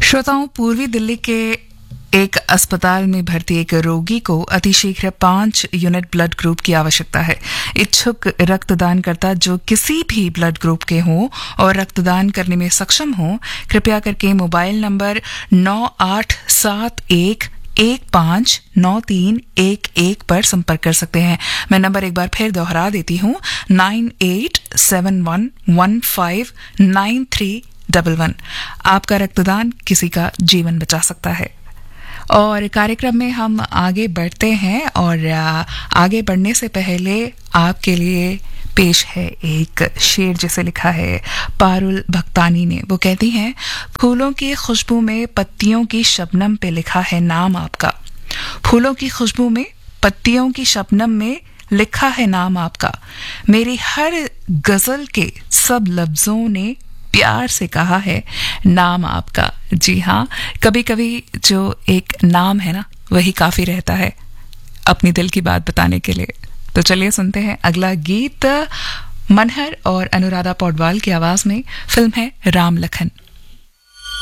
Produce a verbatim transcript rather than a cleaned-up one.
श्रोताओं, पूर्वी दिल्ली के एक अस्पताल में भर्ती एक रोगी को अतिशीघ्र पांच यूनिट ब्लड ग्रुप की आवश्यकता है। इच्छुक रक्तदानकर्ता जो किसी भी ब्लड ग्रुप के हों और रक्तदान करने में सक्षम हों, कृपया करके मोबाइल नंबर नौ आठ सात एक एक पांच नौ तीन एक एक पर संपर्क कर सकते हैं। मैं नंबर एक बार फिर दोहरा देती हूँ, nine eight seven one one five nine three double one. आपका रक्तदान किसी का जीवन बचा सकता है। और कार्यक्रम में हम आगे बढ़ते हैं और आगे बढ़ने से पहले आपके लिए पेश है एक शेर जिसे लिखा है पारुल भक्तानी ने। वो कहती हैं, फूलों की खुशबू में पत्तियों की शबनम पे लिखा है नाम आपका। फूलों की खुशबू में पत्तियों की शबनम में लिखा है नाम आपका। मेरी हर गजल के सब लफ्जों ने प्यार से कहा है नाम आपका। जी हाँ, कभी कभी जो एक नाम है ना, वही काफी रहता है अपनी दिल की बात बताने के लिए। तो चलिए सुनते हैं अगला गीत। मनहर और अनुराधा पौडवाल की आवाज में। फिल्म है राम लखन।